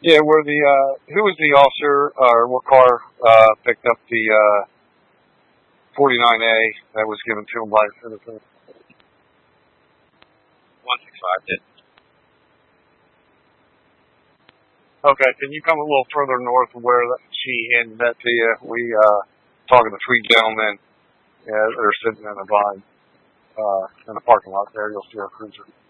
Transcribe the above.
Yeah, where the who was the officer or what car picked up the 49A that was given to him by a citizen? 165 did. Okay, can you come a little further north of where she handed that to you? We talking to three gentlemen. Yeah, they're sitting in a vine in the parking lot there. You'll see our cruiser.